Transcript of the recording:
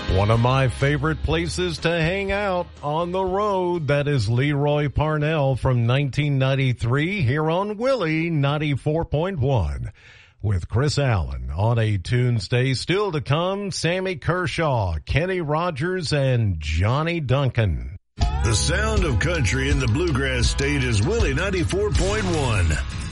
One of my favorite places to hang out on the road, that is Leroy Parnell from 1993 here on Willie 94.1 with Chris Allen on a Tuesday. Still to come, Sammy Kershaw, Kenny Rogers, and Johnny Duncan. The sound of country in the Bluegrass State is Willie 94.1.